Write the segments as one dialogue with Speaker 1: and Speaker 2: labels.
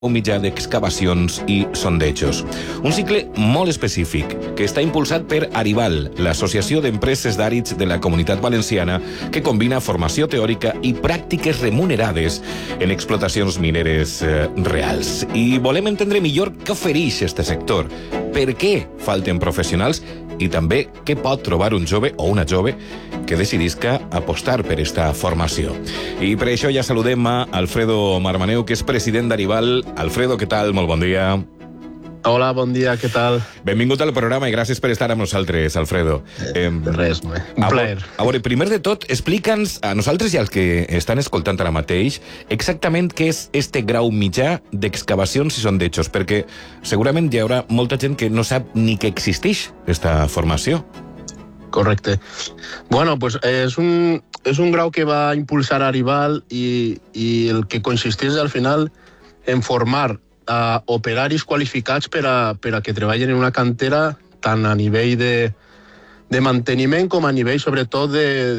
Speaker 1: un mitjà d'excavacions i sondejos. Un cicle molt específic que està impulsat per Arival, l'Associació d'Empreses d'Àrids de la Comunitat Valenciana, que combina formació teòrica i pràctiques remunerades en explotacions mineres reals. I volem entendre millor què ofereix este sector, per què falten professionals i també què pot trobar un jove o una jove que decidisca apostar per esta formació. I per això ja saludem a Alfredo Marmaneu, que és president d'Arival. Alfredo, què tal? Molt bon dia.
Speaker 2: Hola, bon dia, què tal?
Speaker 1: Benvingut al programa i gràcies per estar amb nosaltres, Alfredo.
Speaker 2: Res, un plaer.
Speaker 1: A veure, primer de tot, explica'ns a nosaltres i als que estan escoltant ara mateix exactament què és este grau mitjà d'excavacions i sondejos, perquè segurament hi haurà molta gent que no sap ni que existeix esta formació.
Speaker 2: Correcte. Bueno, pues és un grau que va impulsar Arival i el que consisteix al final en formar a operaris qualificats per a que treballen en una cantera tant a nivell de manteniment com a nivell sobretot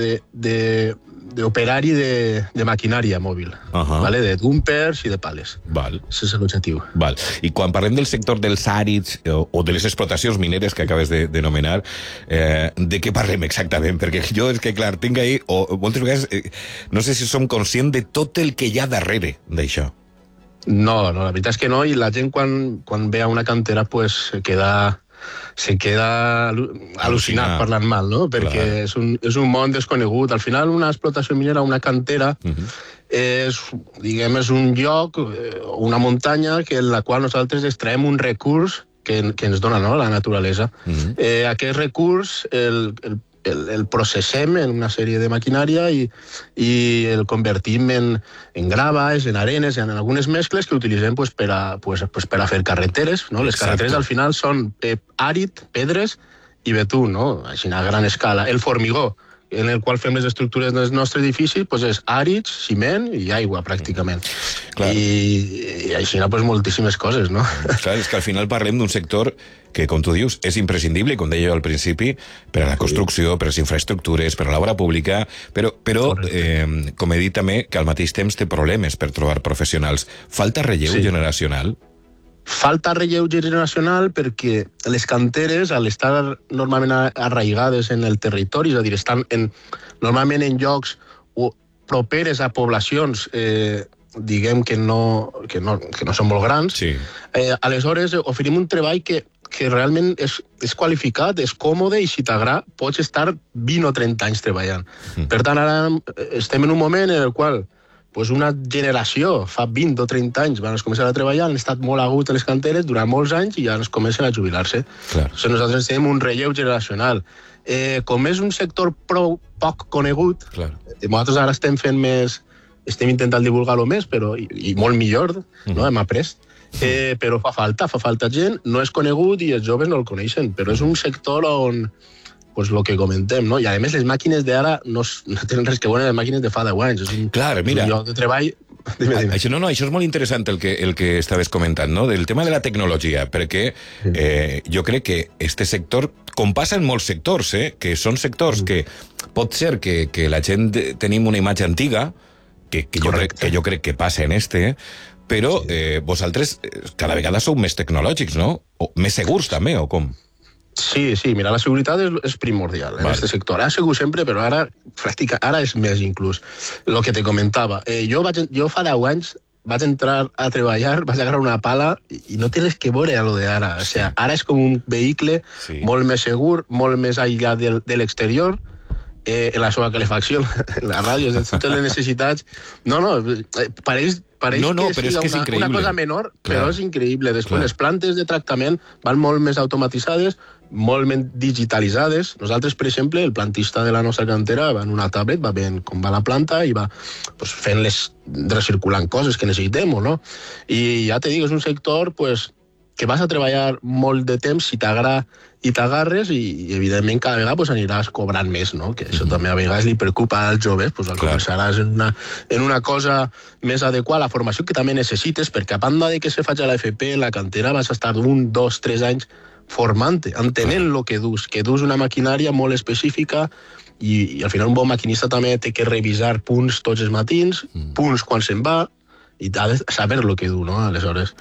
Speaker 2: d'operari de maquinària mòbil, ¿vale? De dumpers i de pales.
Speaker 1: Val.
Speaker 2: Ese és l'objectiu.
Speaker 1: Val. I quan parlem del sector dels àrids o de les explotacions mineres que acabes d'anomenar, de què parlem exactament? Perquè jo, és que clar, tinc ahí, o moltes vegades, no sé si som conscients de tot el que hi ha darrere d'això.
Speaker 2: No, la veritat és que no, i la gent quan ve a una cantera pues se queda al·lucinat parlant mal, no? Perquè és un món desconegut. Al final, una explotació minera, una cantera, és un lloc, una muntanya en la qual nosaltres extraem un recurs que ens dona, no?, la naturalesa. Aquest recurs el processem en una sèrie de maquinària i el convertim en graves, en arenes, en algunes mescles que utilitzem per a fer carreteres. Les carreteres al final són àrid, pedres i betú, així a gran escala. El formigó, en el qual fem les estructures del nostre edifici, és àrids, ciment i aigua, pràcticament. I així moltíssimes coses, no?
Speaker 1: Clar, és que al final parlem d'un sector que, com tu dius, és imprescindible, com deia jo al principi, per a la construcció, per a les infraestructures, per a l'obra pública, però com he dit també, que al mateix temps té problemes per trobar professionals. Falta relleu generacional?
Speaker 2: Falta relleu generacional perquè les canteres, al estar normalment arraigades en el territori, és a dir, estan normalment en llocs properes a poblacions diguem que no són molt grans, aleshores oferim un treball que realment és qualificat, és còmode i si t'agrada pots estar 20 o 30 anys treballant. Per tant, ara estem en un moment en el qual una generació, fa 20 o 30 anys, van començar a treballar, han estat molt aguts a les canteres durant molts anys i ja ens comencen a jubilar-se. Nosaltres tenim un relleu generacional. Com és un sector prou poc conegut, nosaltres ara estem intentant divulgar-lo més, i molt millor, hem après, però fa falta gent, no és conegut i els joves no el coneixen, però és un sector on el que comentem, no? I a més les màquines d'ara no tenen res que veure les màquines de fa 10 anys. És un lloc de treball.
Speaker 1: Això és molt interessant el que estaves comentant, no? Del tema de la tecnologia, perquè jo crec que este sector, com passa en molts sectors, que són sectors que pot ser que la gent tenim una imatge antiga, que jo crec que passa en però vosaltres cada vegada sou més tecnològics, no? O més segurs també, o com?
Speaker 2: Sí, mira, la seguretat és primordial en aquest sector. Ha sigut sempre, però ara és més inclús. El que te comentava. Jo fa 10 anys vaig entrar a treballar, vaig agarrar una pala i no té res que veure a lo d'ara. O sigui, ara és com un vehicle molt més segur, molt més aïllat de l'exterior, en la seva calefacció, en la ràdio, en totes les necessitats. Pareix que sigui una cosa menor, però és increïble. Després, les plantes de tractament van molt més automatitzades, molt més digitalitzades. Nosaltres, per exemple, el plantista de la nostra cantera va en una tablet, va veient com va la planta i va recirculant coses que necessitem, no? I ja te dic, és un sector que vas a treballar molt de temps si t'agrada i t'agarres i evidentment cada vegada aniràs cobrant més, no? Que això també a vegades li preocupa als joves, al començaràs en una cosa més adequada, la formació que també necessites, perquè a banda de que se faci a la FP, la cantera vas a estar 1, 2, 3 anys formant-te, entenent el que dus una maquinària molt específica i al final un bon maquinista també té que revisar punts tots els matins, punts quan se'n va, i ha de saber el que du, no? Aleshores,